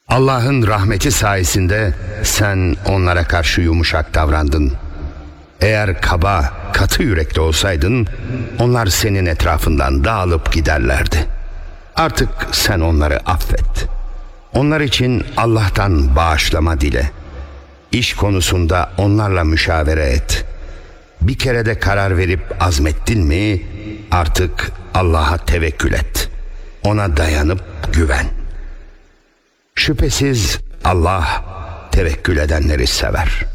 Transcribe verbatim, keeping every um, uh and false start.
Allah'ın rahmeti sayesinde sen onlara karşı yumuşak davrandın. Eğer kaba, katı yürekli olsaydın, onlar senin etrafından dağılıp giderlerdi. Artık sen onları affet. Onlar için Allah'tan bağışlama dile. İş konusunda onlarla müşavere et. Bir kere de karar verip azmettin mi, artık Allah'a tevekkül et. Ona dayanıp güven. Şüphesiz Allah tevekkül edenleri sever.